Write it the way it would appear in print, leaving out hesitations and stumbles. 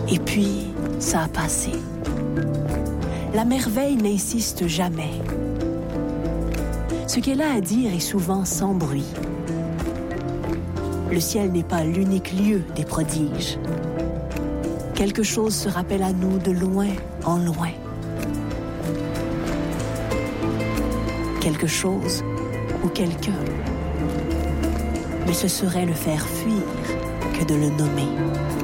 Et puis, ça a passé. La merveille n'insiste jamais. Ce qu'elle a à dire est souvent sans bruit. Le ciel n'est pas l'unique lieu des prodiges. Quelque chose se rappelle à nous de loin en loin. Quelque chose ou quelqu'un. Mais ce serait le faire fuir que de le nommer.